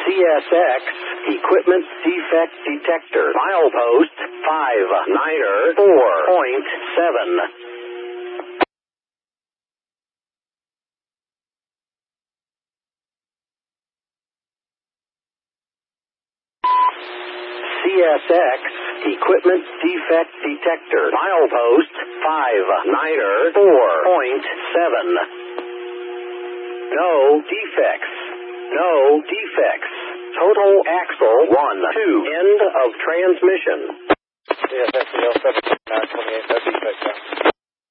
CSX Equipment Defect Detector. Milepost 59er 4.7. CSX Equipment Defect Detector. Milepost 59er 4.7. No defects. No defects. Total axle 1, 2. End of transmission. CSX 72928, no defects.